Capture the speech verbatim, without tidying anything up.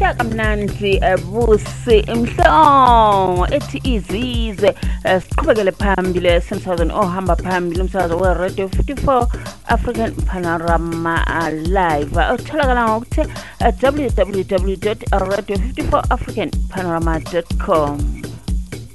Shaka mnandi busi imhlongo ethi izizwe siqhubekele phambili semsazweni ohamba phambili umsakazo we Radio fifty-four African Panorama Live utholakala ngokuthi w w w dot radio fifty-four african panorama dot com.